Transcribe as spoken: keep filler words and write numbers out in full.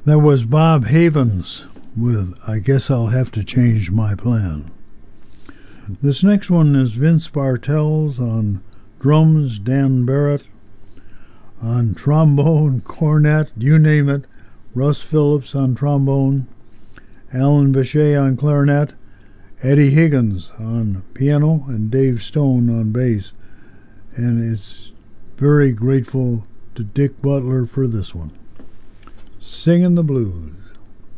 That was Bob Havens with I Guess I'll Have to Change My Plan. This next one is Vince Bartels on drums, Dan Barrett on trombone, cornet, you name it, Russ Phillips on trombone, Alan Bechet on clarinet, Eddie Higgins on piano, and Dave Stone on bass. And it's very grateful to Dick Butler for this one. Singing the Blues.